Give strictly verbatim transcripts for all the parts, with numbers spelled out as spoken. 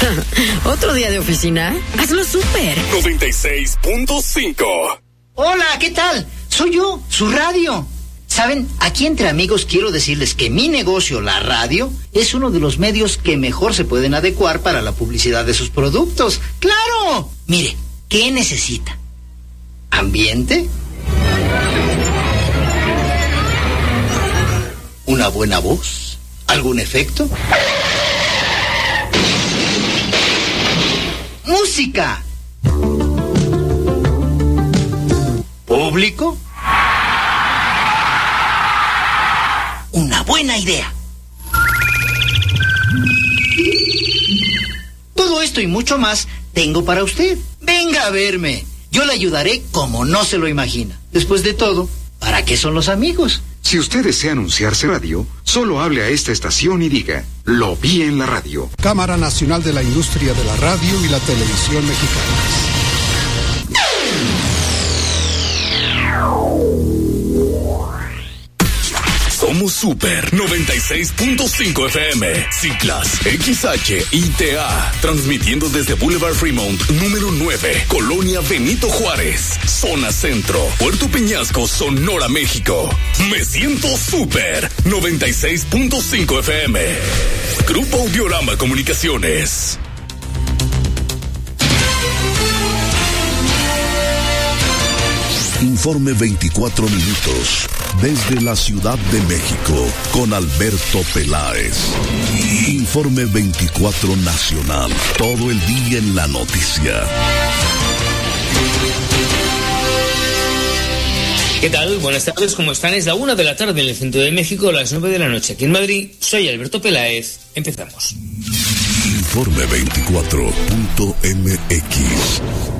¿Otro día de oficina? Hazlo súper. noventa y seis punto cinco. Hola, ¿qué tal? Soy yo, su radio. Saben, aquí entre amigos quiero decirles que mi negocio, la radio, es uno de los medios que mejor se pueden adecuar para la publicidad de sus productos. ¡Claro! Mire, ¿qué necesita? ¿Ambiente? ¿Una buena voz? ¿Algún efecto? ¡Música! ¿Público? Una buena idea. Todo esto y mucho más tengo para usted. Venga a verme. Yo le ayudaré como no se lo imagina. Después de todo, ¿para qué son los amigos? Si usted desea anunciarse radio, solo hable a esta estación y diga, lo vi en la radio. Cámara Nacional de la Industria de la Radio y la Televisión Mexicanas. Somos Super noventa y seis punto cinco F M, Ciclas, X H I T A, transmitiendo desde Boulevard Fremont, número nueve, Colonia Benito Juárez, Zona Centro, Puerto Peñasco, Sonora, México. Me siento Super noventa y seis punto cinco F M. Grupo Audiorama Comunicaciones. Informe veinticuatro minutos, desde la Ciudad de México, con Alberto Peláez. Informe veinticuatro Nacional, todo el día en la noticia. ¿Qué tal? Buenas tardes, ¿cómo están? Es la una de la tarde en el centro de México, las nueve de la noche aquí en Madrid. Soy Alberto Peláez. Empezamos. Informe veinticuatro punto M X.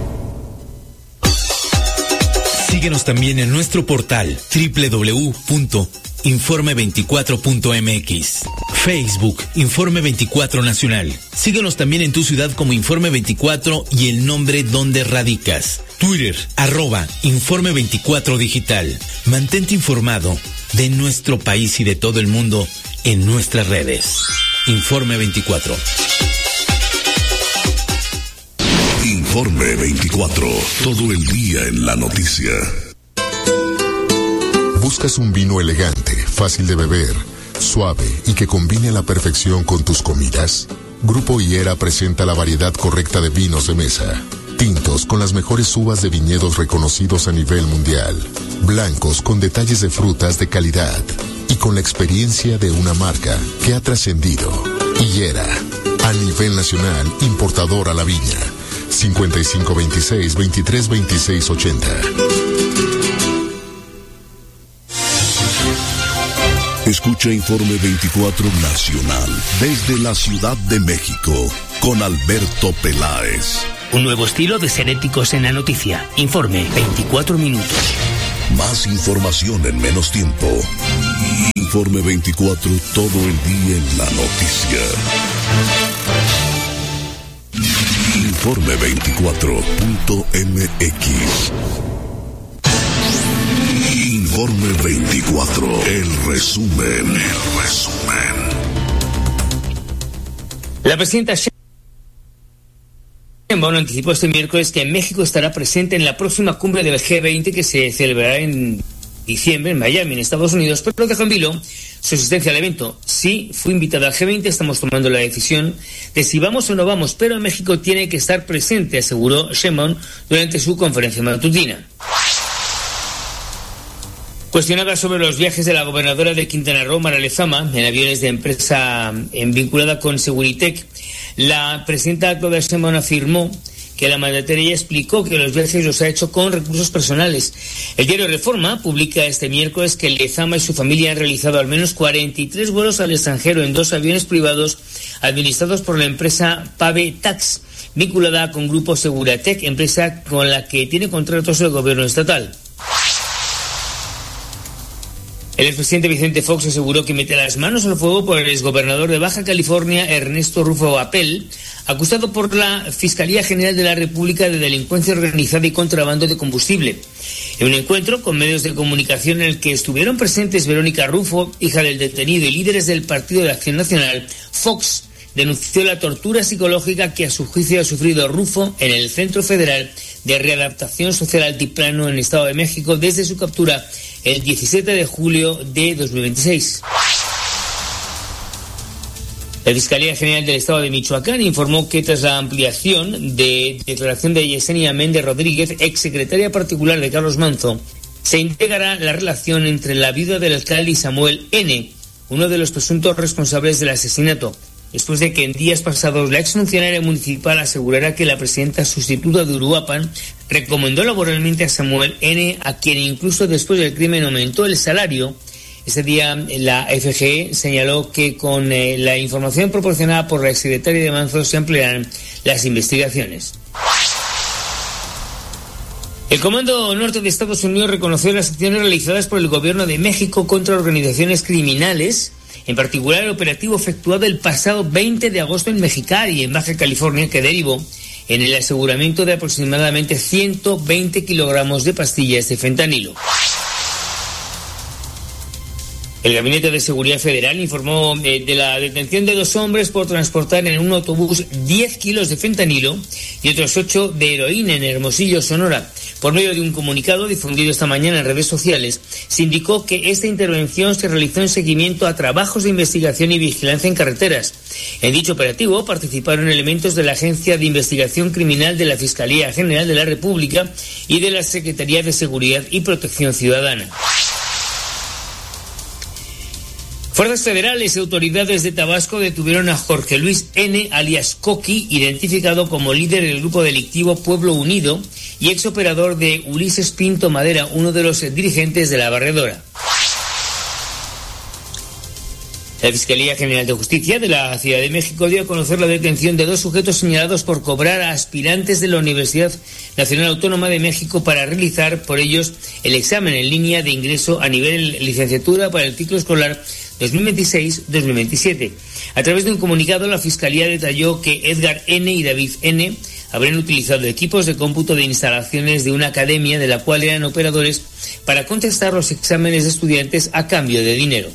Síguenos también en nuestro portal doble u doble u doble u punto informe veinticuatro punto m x. Facebook, Informe veinticuatro Nacional. Síguenos también en tu ciudad como Informe veinticuatro y el nombre donde radicas. Twitter, arroba Informe veinticuatro Digital. Mantente informado de nuestro país y de todo el mundo en nuestras redes. Informe veinticuatro. Informe veinticuatro, todo el día en la noticia. ¿Buscas un vino elegante, fácil de beber, suave y que combine a la perfección con tus comidas? Grupo Higuera presenta la variedad correcta de vinos de mesa. Tintos con las mejores uvas de viñedos reconocidos a nivel mundial. Blancos con detalles de frutas de calidad. Y con la experiencia de una marca que ha trascendido. Higuera, a nivel nacional, importador a la viña. cincuenta y cinco veintiséis, veintitrés veintiséis ochenta. Escucha Informe veinticuatro Nacional desde la Ciudad de México con Alberto Peláez. Un nuevo estilo de ser éticos en la noticia. Informe veinticuatro minutos. Más información en menos tiempo. Informe veinticuatro, todo el día en la noticia. Informe veinticuatro punto M X. Informe veinticuatro, el resumen, el resumen. La presidenta Sheinbaum anticipó este miércoles que México estará presente en la próxima cumbre del G veinte que se celebrará en diciembre en Miami, en Estados Unidos, pero dejó en vilo su asistencia al evento. Sí, fue invitada al G veinte, estamos tomando la decisión de si vamos o no vamos, pero México tiene que estar presente, aseguró Sheinbaum durante su conferencia matutina. Cuestionada sobre los viajes de la gobernadora de Quintana Roo, Mara Lezama, en aviones de empresa en vinculada con Seguritech, la presidenta Claudia Sheinbaum afirmó que la mandataria explicó que los viajes los ha hecho con recursos personales. El diario Reforma publica este miércoles que Lezama y su familia han realizado al menos cuarenta y tres vuelos al extranjero en dos aviones privados administrados por la empresa Pave Tax, vinculada con Grupo Seguritech, empresa con la que tiene contratos el gobierno estatal. El expresidente Vicente Fox aseguró que mete las manos al fuego por el exgobernador de Baja California, Ernesto Rufo Apel, acusado por la Fiscalía General de la República de delincuencia organizada y contrabando de combustible. En un encuentro con medios de comunicación en el que estuvieron presentes Verónica Rufo, hija del detenido, y líderes del Partido de Acción Nacional, Fox denunció la tortura psicológica que a su juicio ha sufrido Rufo en el Centro Federal de Readaptación Social Altiplano en el Estado de México desde su captura el diecisiete de julio de dos mil veintiséis. La Fiscalía General del Estado de Michoacán informó que tras la ampliación de declaración de Yesenia Méndez Rodríguez, exsecretaria particular de Carlos Manzo, se integrará la relación entre la viuda del alcalde y Samuel N., uno de los presuntos responsables del asesinato, después de que en días pasados la exfuncionaria municipal asegurara que la presidenta sustituta de Uruapan recomendó laboralmente a Samuel N., a quien incluso después del crimen aumentó el salario. Ese día la F G E señaló que con eh, la información proporcionada por la exsecretaria de Manzo se ampliarán las investigaciones. El Comando Norte de Estados Unidos reconoció las acciones realizadas por el Gobierno de México contra organizaciones criminales, en particular el operativo efectuado el pasado veinte de agosto en Mexicali, en Baja California, que derivó en el aseguramiento de aproximadamente ciento veinte kilogramos de pastillas de fentanilo. El Gabinete de Seguridad Federal informó eh, de la detención de dos hombres por transportar en un autobús diez kilos de fentanilo y otros ocho de heroína en Hermosillo, Sonora. Por medio de un comunicado difundido esta mañana en redes sociales, se indicó que esta intervención se realizó en seguimiento a trabajos de investigación y vigilancia en carreteras. En dicho operativo participaron elementos de la Agencia de Investigación Criminal de la Fiscalía General de la República y de la Secretaría de Seguridad y Protección Ciudadana. Fuerzas federales y autoridades de Tabasco detuvieron a Jorge Luis N., alias Coqui, identificado como líder del grupo delictivo Pueblo Unido y exoperador de Ulises Pinto Madera, uno de los dirigentes de la barredora. La Fiscalía General de Justicia de la Ciudad de México dio a conocer la detención de dos sujetos señalados por cobrar a aspirantes de la Universidad Nacional Autónoma de México para realizar por ellos el examen en línea de ingreso a nivel licenciatura para el ciclo escolar dos mil veintiséis dos mil veintisiete. A través de un comunicado, la Fiscalía detalló que Edgar N. y David N. habrían utilizado equipos de cómputo de instalaciones de una academia de la cual eran operadores para contestar los exámenes de estudiantes a cambio de dinero.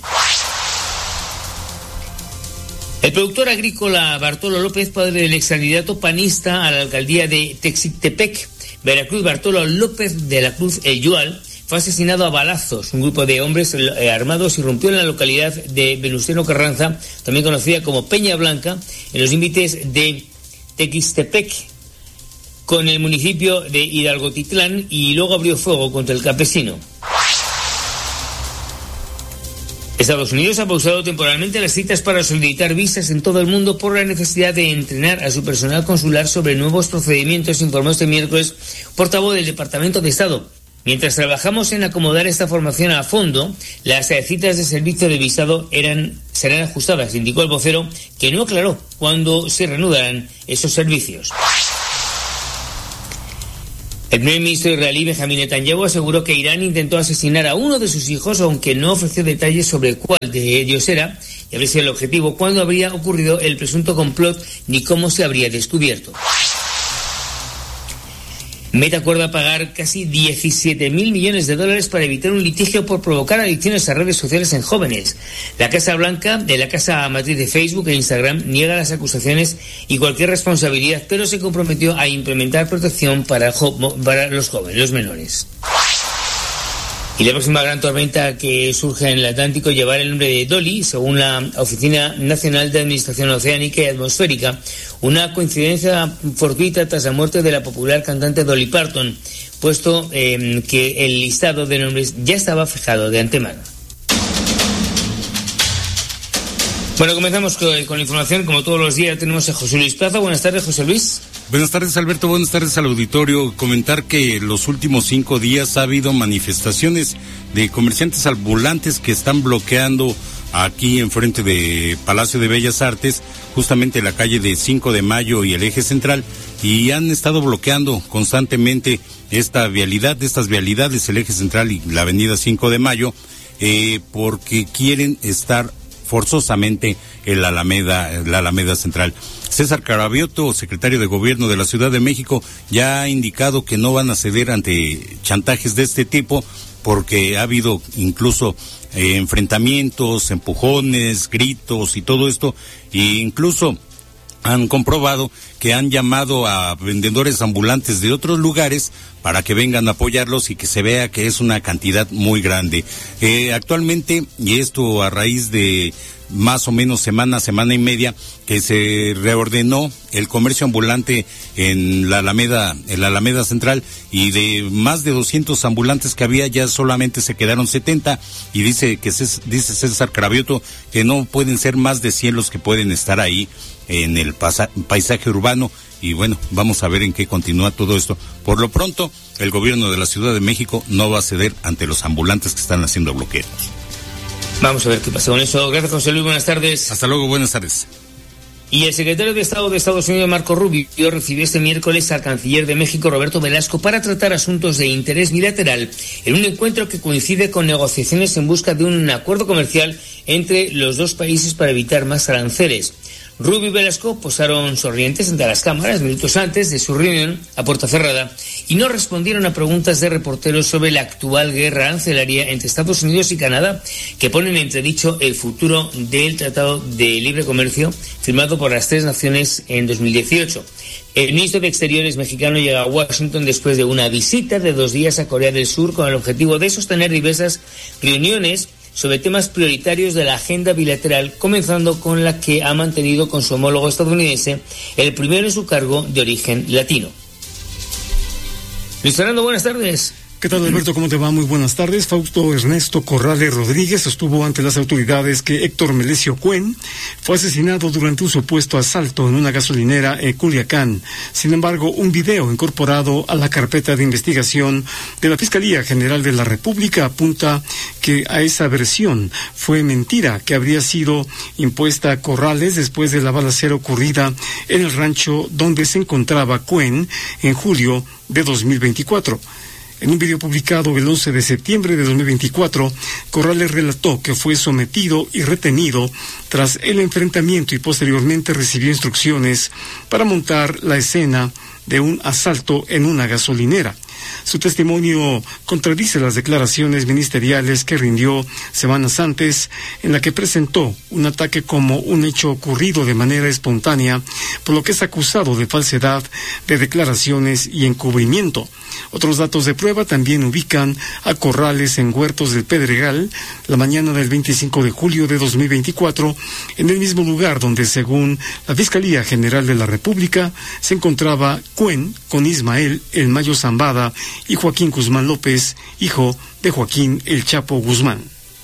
El productor agrícola Bartolo López, padre del ex candidato panista a la alcaldía de Texitepec, Veracruz, Bartolo López de la Cruz El Yual, fue asesinado a balazos. Un grupo de hombres eh, armados irrumpió en la localidad de Venustiano Carranza, también conocida como Peña Blanca, en los límites de Texitepec con el municipio de Hidalgotitlán, y luego abrió fuego contra el campesino. Estados Unidos ha pausado temporalmente las citas para solicitar visas en todo el mundo por la necesidad de entrenar a su personal consular sobre nuevos procedimientos, informó este miércoles portavoz del Departamento de Estado. Mientras trabajamos en acomodar esta formación a fondo, las citas de servicio de visado eran, serán ajustadas, indicó el vocero, que no aclaró cuándo se reanudarán esos servicios. El primer ministro israelí Benjamín Netanyahu aseguró que Irán intentó asesinar a uno de sus hijos, aunque no ofreció detalles sobre cuál de ellos era y habría sido el objetivo, cuándo habría ocurrido el presunto complot ni cómo se habría descubierto. Meta acuerda pagar casi diecisiete mil millones de dólares para evitar un litigio por provocar adicciones a redes sociales en jóvenes. La Casa Blanca, de la casa matriz de Facebook e Instagram, niega las acusaciones y cualquier responsabilidad, pero se comprometió a implementar protección para, jo- para los jóvenes, los menores. Y la próxima gran tormenta que surge en el Atlántico llevará el nombre de Dolly, según la Oficina Nacional de Administración Oceánica y Atmosférica, una coincidencia fortuita tras la muerte de la popular cantante Dolly Parton, puesto eh, que el listado de nombres ya estaba fijado de antemano. Bueno, comenzamos con, con la información. Como todos los días tenemos a José Luis Plaza. Buenas tardes, José Luis. Buenas tardes, Alberto. Buenas tardes al auditorio. Comentar que los últimos cinco días ha habido manifestaciones de comerciantes ambulantes que están bloqueando aquí enfrente de Palacio de Bellas Artes, justamente la calle de cinco de mayo y el eje central, y han estado bloqueando constantemente esta vialidad, estas vialidades, el eje central y la avenida cinco de mayo, eh, porque quieren estar forzosamente en la Alameda, la Alameda Central. César Carabiotto, secretario de Gobierno de la Ciudad de México, ya ha indicado que no van a ceder ante chantajes de este tipo, porque ha habido incluso eh, enfrentamientos, empujones, gritos y todo esto, e incluso han comprobado que han llamado a vendedores ambulantes de otros lugares para que vengan a apoyarlos y que se vea que es una cantidad muy grande. Eh, actualmente, y esto a raíz de más o menos semana, semana y media, que se reordenó el comercio ambulante en la Alameda, en la Alameda Central, y de más de doscientos ambulantes que había, ya solamente se quedaron setenta, y dice que dice César Cravioto que no pueden ser más de cien los que pueden estar ahí en el pasa, paisaje urbano. Y bueno, vamos a ver en qué continúa todo esto. Por lo pronto, el gobierno de la Ciudad de México no va a ceder ante los ambulantes que están haciendo bloqueos. Vamos a ver qué pasa con eso. Gracias, José Luis. Buenas tardes. Hasta luego, buenas tardes. Y el secretario de Estado de Estados Unidos, Marco Rubio, recibió este miércoles al canciller de México, Roberto Velasco, para tratar asuntos de interés bilateral en un encuentro que coincide con negociaciones en busca de un acuerdo comercial entre los dos países para evitar más aranceles. Rubio y Velasco posaron sonrientes ante las cámaras minutos antes de su reunión a puerta cerrada y no respondieron a preguntas de reporteros sobre la actual guerra arancelaria entre Estados Unidos y Canadá, que ponen en entredicho el futuro del Tratado de Libre Comercio firmado por las tres naciones en dos mil dieciocho. El ministro de Exteriores mexicano llega a Washington después de una visita de dos días a Corea del Sur con el objetivo de sostener diversas reuniones sobre temas prioritarios de la agenda bilateral, comenzando con la que ha mantenido con su homólogo estadounidense, el primero en su cargo de origen latino. Luis Fernando, buenas tardes. ¿Qué tal, Alberto? ¿Cómo te va? Muy buenas tardes. Fausto Ernesto Corrales Rodríguez sostuvo ante las autoridades que Héctor Melesio Cuen fue asesinado durante un supuesto asalto en una gasolinera en Culiacán. Sin embargo, un video incorporado a la carpeta de investigación de la Fiscalía General de la República apunta que a esa versión fue mentira, que habría sido impuesta a Corrales después de la balacera ocurrida en el rancho donde se encontraba Cuen en julio de dos mil veinticuatro. En un video publicado el once de septiembre de dos mil veinticuatro, Corrales relató que fue sometido y retenido tras el enfrentamiento y posteriormente recibió instrucciones para montar la escena de un asalto en una gasolinera. Su testimonio contradice las declaraciones ministeriales que rindió semanas antes, en la que presentó un ataque como un hecho ocurrido de manera espontánea, por lo que es acusado de falsedad de declaraciones y encubrimiento. Otros datos de prueba también ubican a Corrales en Huertos del Pedregal la mañana del veinticinco de julio de dos mil veinticuatro, en el mismo lugar donde, según la Fiscalía General de la República, se encontraba Cuen con Ismael El Mayo Zambada y Joaquín Guzmán López, hijo de Joaquín El Chapo Guzmán.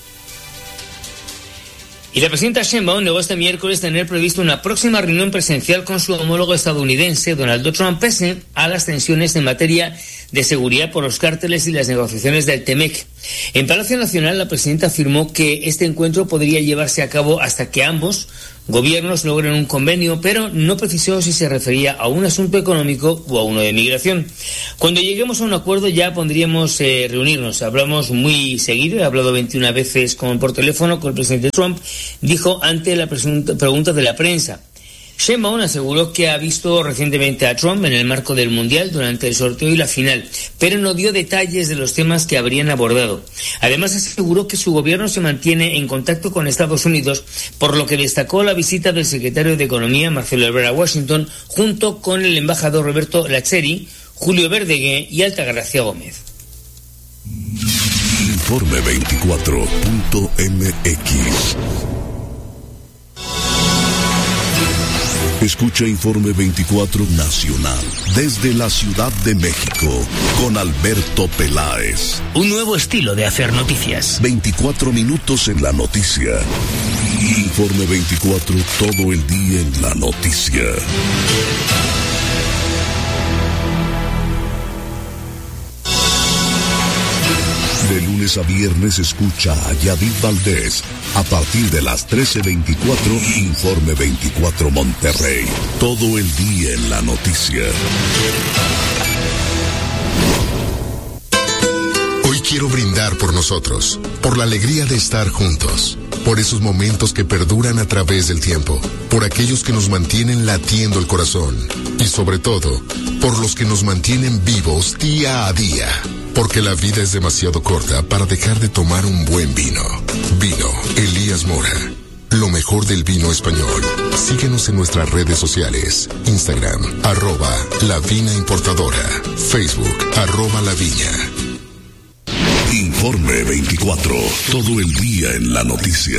Y la presidenta Sheinbaum negó este miércoles tener previsto una próxima reunión presencial con su homólogo estadounidense, Donald Trump, pese a las tensiones en materia de seguridad por los cárteles y las negociaciones del Temec. En Palacio Nacional, la presidenta afirmó que este encuentro podría llevarse a cabo hasta que ambos gobiernos logren un convenio, pero no precisó si se refería a un asunto económico o a uno de migración. Cuando lleguemos a un acuerdo ya pondríamos eh, reunirnos. Hablamos muy seguido, he hablado veintiuna veces con, por teléfono con el presidente Trump, dijo ante la presunta, pregunta de la prensa. Sheinbaum aseguró que ha visto recientemente a Trump en el marco del Mundial durante el sorteo y la final, pero no dio detalles de los temas que habrían abordado. Además, aseguró que su gobierno se mantiene en contacto con Estados Unidos, por lo que destacó la visita del secretario de Economía, Marcelo Ebrard, a Washington, junto con el embajador Roberto Lacheri, Julio Verdeguer y Altagracia Gómez. Informe veinticuatro punto m x. Escucha Informe veinticuatro Nacional desde la Ciudad de México con Alberto Peláez. Un nuevo estilo de hacer noticias. veinticuatro minutos en la noticia. Informe veinticuatro, todo el día en la noticia. De lunes a viernes escucha a Yadid Valdés a partir de las trece veinticuatro, Informe veinticuatro Monterrey. Todo el día en la noticia. Hoy quiero brindar por nosotros, por la alegría de estar juntos, por esos momentos que perduran a través del tiempo, por aquellos que nos mantienen latiendo el corazón y sobre todo, por los que nos mantienen vivos día a día. Porque la vida es demasiado corta para dejar de tomar un buen vino. Vino Elías Mora. lo mejor del vino español. Síguenos en nuestras redes sociales. Instagram, arroba La Vina Importadora. Facebook, arroba La Viña. Informe veinticuatro. Todo el día en la noticia.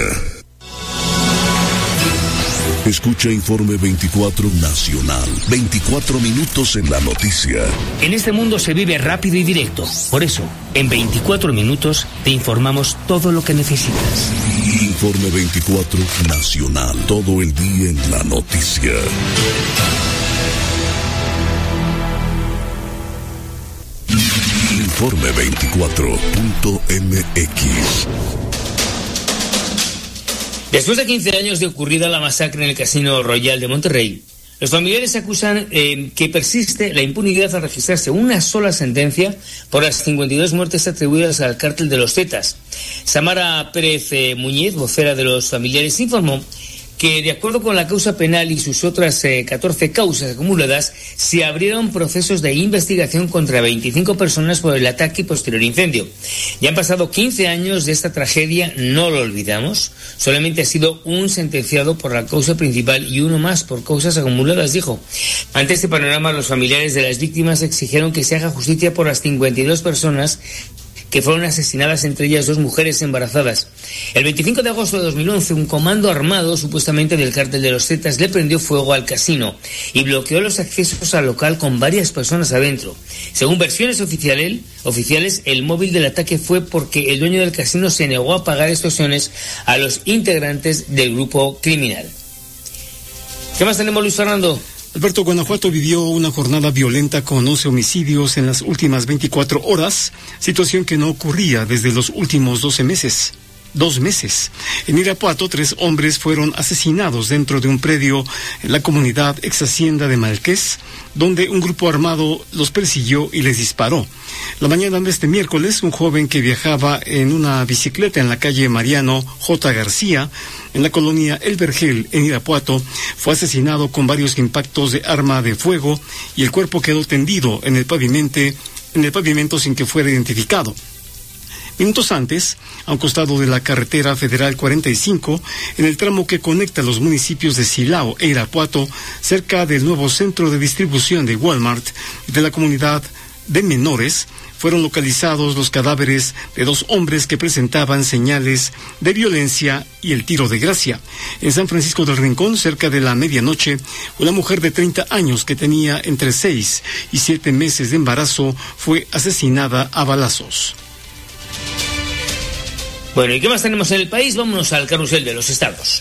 Escucha Informe veinticuatro Nacional. veinticuatro minutos en la noticia. En este mundo se vive rápido y directo. Por eso, en veinticuatro minutos te informamos todo lo que necesitas. Informe veinticuatro Nacional. Todo el día en la noticia. Informe veinticuatro punto m x. Después de quince años de ocurrida la masacre en el Casino Royal de Monterrey, los familiares acusan eh, que persiste la impunidad al registrarse una sola sentencia por las cincuenta y dos muertes atribuidas al cártel de los Zetas. Samara Pérez eh, Muñiz, vocera de los familiares, informó que, de acuerdo con la causa penal y sus otras eh, catorce causas acumuladas, se abrieron procesos de investigación contra veinticinco personas por el ataque y posterior incendio. Ya han pasado quince años de esta tragedia, no lo olvidamos. Solamente ha sido un sentenciado por la causa principal y uno más por causas acumuladas, dijo. Ante este panorama, los familiares de las víctimas exigieron que se haga justicia por las cincuenta y dos personas que fueron asesinadas, entre ellas dos mujeres embarazadas. El veinticinco de agosto de dos mil once, un comando armado, supuestamente del cártel de los Zetas, le prendió fuego al casino y bloqueó los accesos al local con varias personas adentro. Según versiones oficiales, oficiales, el móvil del ataque fue porque el dueño del casino se negó a pagar extorsiones a los integrantes del grupo criminal. ¿Qué más tenemos, Luis Fernando? Alberto, Guanajuato vivió una jornada violenta con once homicidios en las últimas veinticuatro horas, situación que no ocurría desde los últimos doce meses. Dos meses. En Irapuato, tres hombres fueron asesinados dentro de un predio en la comunidad ex hacienda de Malqués, donde un grupo armado los persiguió y les disparó. La mañana de este miércoles, un joven que viajaba en una bicicleta en la calle Mariano J. García, en la colonia El Vergel, en Irapuato, fue asesinado con varios impactos de arma de fuego y el cuerpo quedó tendido en el pavimento, en el pavimento sin que fuera identificado. Minutos antes, a un costado de la carretera federal cuarenta y cinco, en el tramo que conecta los municipios de Silao e Irapuato, cerca del nuevo centro de distribución de Walmart de la comunidad de menores, fueron localizados los cadáveres de dos hombres que presentaban señales de violencia y el tiro de gracia. En San Francisco del Rincón, cerca de la medianoche, una mujer de treinta años que tenía entre seis y siete meses de embarazo fue asesinada a balazos. Bueno, ¿y qué más tenemos en el país? Vámonos al carrusel de los estados.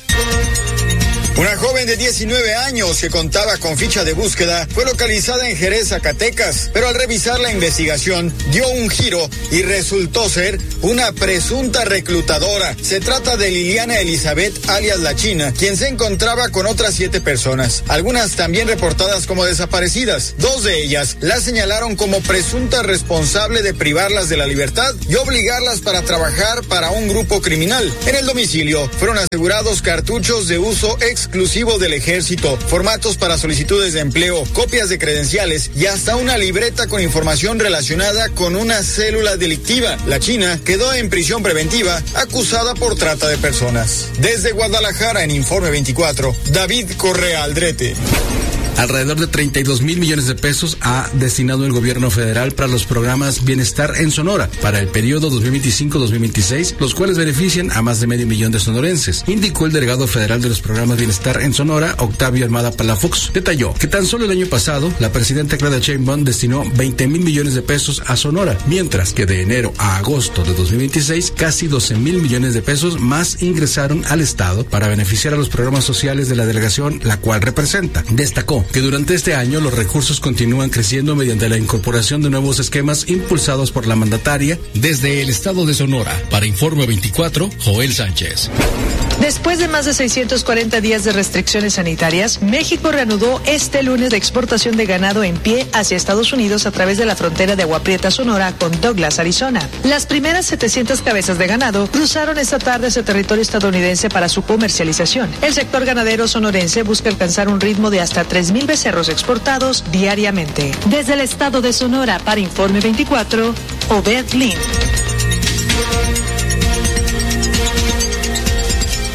Una joven de diecinueve años que contaba con ficha de búsqueda fue localizada en Jerez, Zacatecas, pero al revisar la investigación dio un giro y resultó ser una presunta reclutadora. Se trata de Liliana Elizabeth, alias La China, quien se encontraba con otras siete personas, algunas también reportadas como desaparecidas. Dos de ellas la señalaron como presunta responsable de privarlas de la libertad y obligarlas para trabajar para un grupo criminal. En el domicilio fueron asegurados cartuchos de uso ex exclusivo del ejército, formatos para solicitudes de empleo, copias de credenciales y hasta una libreta con información relacionada con una célula delictiva. La China quedó en prisión preventiva acusada por trata de personas. Desde Guadalajara, en Informe veinticuatro, David Correa Aldrete. Alrededor de treinta y dos mil millones de pesos ha destinado el gobierno federal para los programas Bienestar en Sonora para el periodo dos mil veinticinco a dos mil veintiséis, los cuales benefician a más de medio millón de sonorenses, indicó el delegado federal de los programas Bienestar en Sonora, Octavio Armada Palafox. Detalló que tan solo el año pasado, la presidenta Claudia Sheinbaum destinó veinte mil millones de pesos a Sonora, mientras que de enero a agosto de dos mil veintiséis, casi doce mil millones de pesos más ingresaron al Estado para beneficiar a los programas sociales de la delegación, la cual representa. Destacó que durante este año los recursos continúan creciendo mediante la incorporación de nuevos esquemas impulsados por la mandataria. Desde el estado de Sonora, para Informe veinticuatro, Joel Sánchez. Después de más de seiscientos cuarenta días de restricciones sanitarias, México reanudó este lunes la exportación de ganado en pie hacia Estados Unidos a través de la frontera de Agua Prieta, Sonora, con Douglas, Arizona. Las primeras setecientas cabezas de ganado cruzaron esta tarde hacia territorio estadounidense para su comercialización. El sector ganadero sonorense busca alcanzar un ritmo de hasta tres mil becerros exportados diariamente. Desde el estado de Sonora, para Informe veinticuatro, Obed Lin.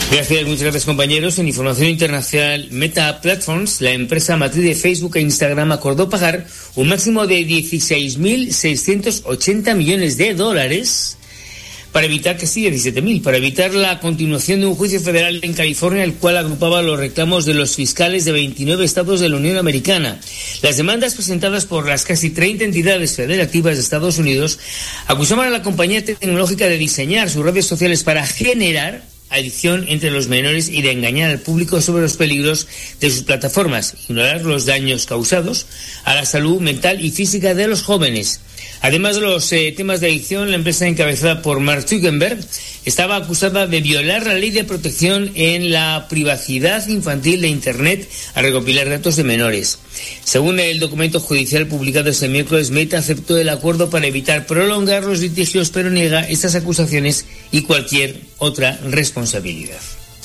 Gracias, muchas gracias compañeros. En información internacional, Meta Platforms, la empresa matriz de Facebook e Instagram, acordó pagar un máximo de dieciséis mil seiscientos ochenta millones de dólares para evitar que sí, diecisiete mil, para evitar la continuación de un juicio federal en California, el cual agrupaba los reclamos de los fiscales de veintinueve estados de la Unión Americana. Las demandas presentadas por las casi treinta entidades federativas de Estados Unidos acusaban a la compañía tecnológica de diseñar sus redes sociales para generar adicción entre los menores y de engañar al público sobre los peligros de sus plataformas, ignorar los daños causados a la salud mental y física de los jóvenes. Además de los eh, temas de adicción, la empresa encabezada por Mark Zuckerberg estaba acusada de violar la ley de protección en la privacidad infantil de Internet al recopilar datos de menores. Según el documento judicial publicado este miércoles, Meta aceptó el acuerdo para evitar prolongar los litigios, pero niega estas acusaciones y cualquier otra responsabilidad.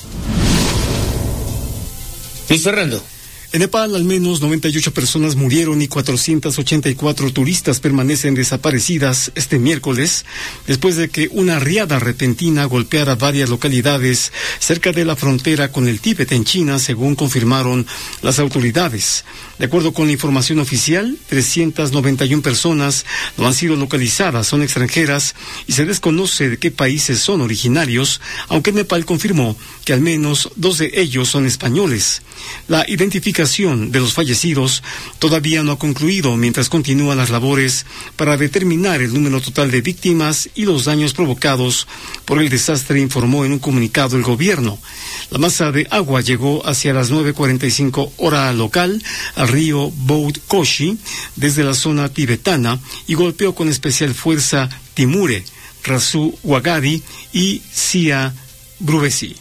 Luis Fernando. En Nepal, al menos noventa y ocho personas murieron y cuatrocientos ochenta y cuatro turistas permanecen desaparecidas este miércoles, después de que una riada repentina golpeara varias localidades cerca de la frontera con el Tíbet en China, según confirmaron las autoridades. De acuerdo con la información oficial, trescientas noventa y una personas no han sido localizadas, son extranjeras y se desconoce de qué países son originarios, aunque Nepal confirmó que al menos dos de ellos son españoles. La identificación de los fallecidos todavía no ha concluido mientras continúan las labores para determinar el número total de víctimas y los daños provocados por el desastre, informó en un comunicado el gobierno. La masa de agua llegó hacia las nueve cuarenta y cinco hora local al río Bout Koshi desde la zona tibetana y golpeó con especial fuerza Timure, Rasu Wagadi y Sia Bruvesi.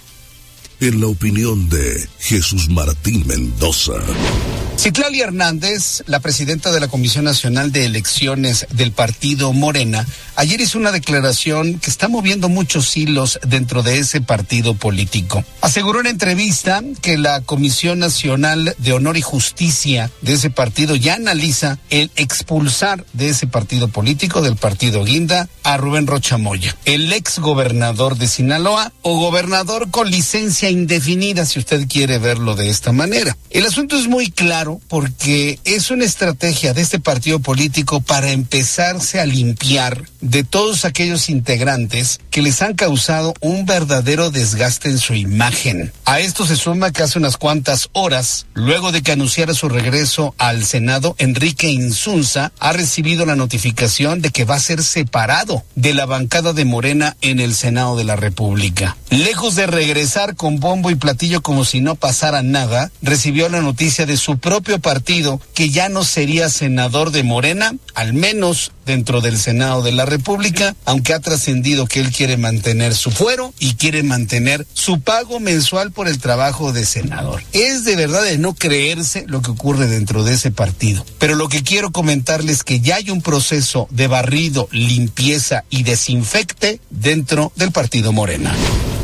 En la opinión de Jesús Martín Mendoza. Citlali Hernández, la presidenta de la Comisión Nacional de Elecciones del partido Morena, ayer hizo una declaración que está moviendo muchos hilos dentro de ese partido político. Aseguró en entrevista que la Comisión Nacional de Honor y Justicia de ese partido ya analiza el expulsar de ese partido político, del partido Guinda, a Rubén Rocha Moya, el ex gobernador de Sinaloa o gobernador con licencia indefinida, si usted quiere verlo de esta manera. El asunto es muy claro porque es una estrategia de este partido político para empezarse a limpiar de todos aquellos integrantes que les han causado un verdadero desgaste en su imagen. A esto se suma que hace unas cuantas horas, luego de que anunciara su regreso al Senado, Enrique Insunza ha recibido la notificación de que va a ser separado de la bancada de Morena en el Senado de la República. Lejos de regresar con bombo y platillo como si no pasara nada, recibió la noticia de su propio partido que ya no sería senador de Morena, al menos dentro del Senado de la República, aunque ha trascendido que él quiere mantener su fuero y quiere mantener su pago mensual por el trabajo de senador. Es de verdad de no creerse lo que ocurre dentro de ese partido. Pero lo que quiero comentarles es que ya hay un proceso de barrido, limpieza y desinfecte dentro del partido Morena.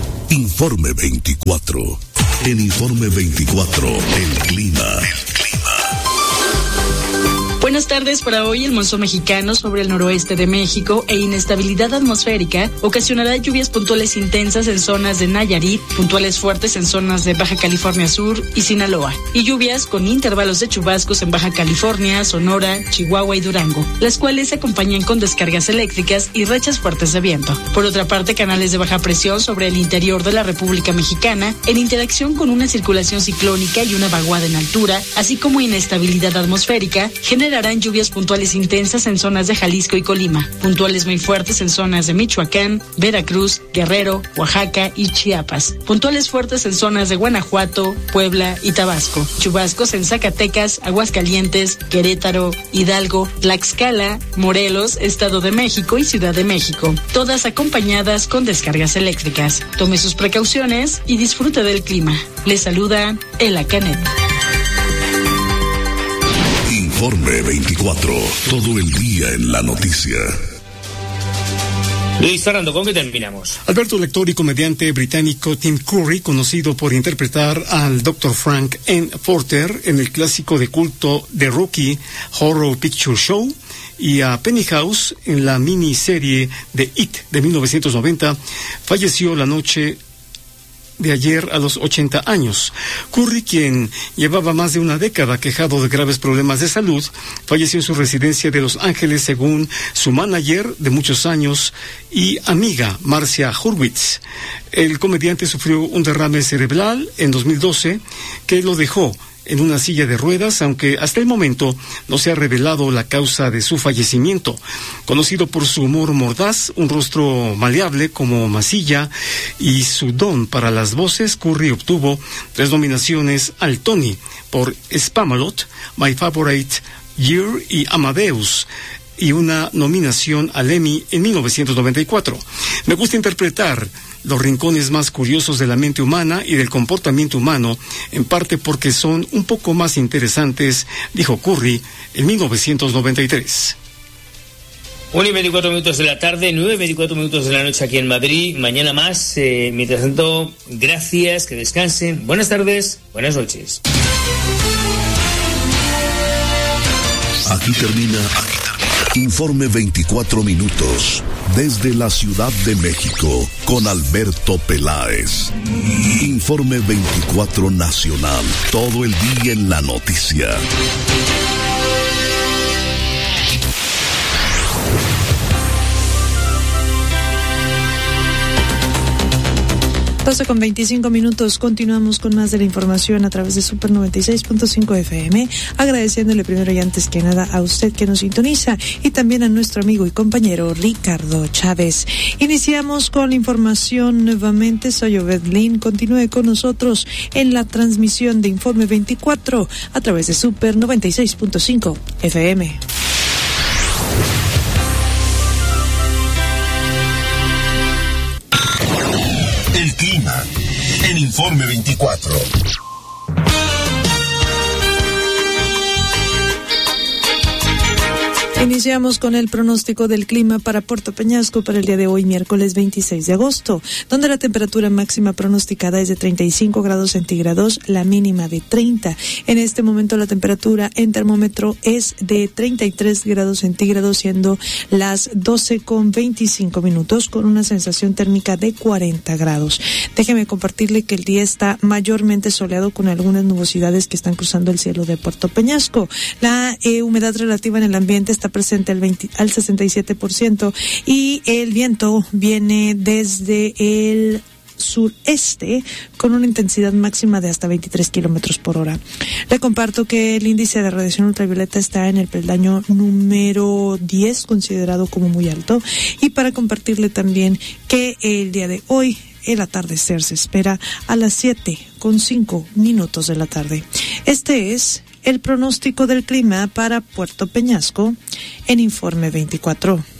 Informe veinticuatro. En Informe veinticuatro, el clima. El clima. Buenas tardes. Para hoy, el monzón mexicano sobre el noroeste de México e inestabilidad atmosférica ocasionará lluvias puntuales intensas en zonas de Nayarit, puntuales fuertes en zonas de Baja California Sur y Sinaloa, y lluvias con intervalos de chubascos en Baja California, Sonora, Chihuahua y Durango, las cuales se acompañan con descargas eléctricas y rachas fuertes de viento. Por otra parte, canales de baja presión sobre el interior de la República Mexicana, en interacción con una circulación ciclónica y una vaguada en altura, así como inestabilidad atmosférica, generarán lluvias puntuales intensas en zonas de Jalisco y Colima, puntuales muy fuertes en zonas de Michoacán, Veracruz, Guerrero, Oaxaca y Chiapas, puntuales fuertes en zonas de Guanajuato, Puebla y Tabasco, chubascos en Zacatecas, Aguascalientes, Querétaro, Hidalgo, Tlaxcala, Morelos, Estado de México y Ciudad de México, todas acompañadas con descargas eléctricas. Tome sus precauciones y disfrute del clima. Les saluda Ela Canet. Informe veinticuatro, todo el día en la noticia. Luis Fernando, ¿con qué terminamos? Alberto, lector y comediante británico Tim Curry, conocido por interpretar al doctor Frank N. Porter en el clásico de culto de Rocky Horror Picture Show, y a Pennyhouse en la miniserie de It de mil novecientos noventa, falleció la noche de ayer a los ochenta años. Curry, quien llevaba más de una década quejado de graves problemas de salud, falleció en su residencia de Los Ángeles, según su manager de muchos años y amiga, Marcia Hurwitz. El comediante sufrió un derrame cerebral en dos mil doce que lo dejó en una silla de ruedas, aunque hasta el momento no se ha revelado la causa de su fallecimiento. Conocido por su humor mordaz, un rostro maleable como masilla y su don para las voces, Curry obtuvo tres nominaciones al Tony por Spamalot, My Favorite Year y Amadeus, y una nominación al Emmy en mil novecientos noventa y cuatro. Me gusta interpretar los rincones más curiosos de la mente humana y del comportamiento humano, en parte porque son un poco más interesantes, dijo Curry en mil novecientos noventa y tres. una y veinticuatro minutos de la tarde, nueve y veinticuatro minutos de la noche aquí en Madrid. Mañana más. Eh, mientras tanto, gracias, que descansen. Buenas tardes, buenas noches. Aquí termina, aquí termina. Informe veinticuatro minutos. Desde la Ciudad de México, con Alberto Peláez. Informe veinticuatro Nacional. Todo el día en la noticia. doce con veinticinco minutos, continuamos con más de la información a través de Super noventa y seis punto cinco F M, agradeciéndole primero y antes que nada a usted que nos sintoniza y también a nuestro amigo y compañero Ricardo Chávez. Iniciamos con la información nuevamente. Soy Obedlin, continúe con nosotros en la transmisión de Informe veinticuatro a través de Super noventa y seis punto cinco F M. El clima en Informe veinticuatro. Iniciamos con el pronóstico del clima para Puerto Peñasco para el día de hoy, miércoles veintiséis de agosto, donde la temperatura máxima pronosticada es de treinta y cinco grados centígrados, la mínima de treinta. En este momento la temperatura en termómetro es de treinta y tres grados centígrados, siendo las doce con veinticinco minutos, con una sensación térmica de cuarenta grados. Déjeme compartirle que el día está mayormente soleado, con algunas nubosidades que están cruzando el cielo de Puerto Peñasco. La eh, humedad relativa en el ambiente está presente al, veinte, al sesenta y siete por ciento y el viento viene desde el sureste con una intensidad máxima de hasta veintitrés kilómetros por hora. Le comparto que el índice de radiación ultravioleta está en el peldaño número diez, considerado como muy alto, y para compartirle también que el día de hoy el atardecer se espera a las siete con cinco minutos de la tarde. Este es el pronóstico del clima para Puerto Peñasco en Informe veinticuatro.